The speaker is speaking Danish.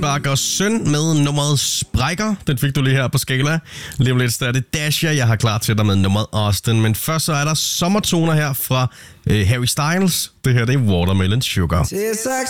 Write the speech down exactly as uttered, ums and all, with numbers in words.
Bakkers Søn med nummeret Sprækker. Den fik du lige her på skala. Lige om lidt, så er det Dasha, jeg har klar til dig med nummeret Austin. Men først så er der sommertoner her fra øh, Harry Styles. Det her, det er Watermelon Sugar.